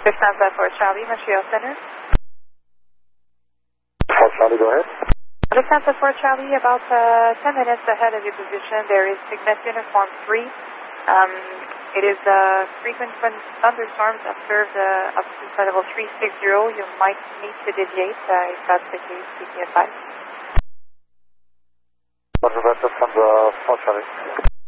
Lufthansa for Charlie, Montreal Center. For Charlie, go ahead. Lufthansa for Charlie, about 10 minutes ahead of your position, there is Cygnus Uniform 3. It is frequent thunderstorms observed up to level 360. You might need to deviate if that's the case. Keep me advised. Roger, Lufthansa for Charlie.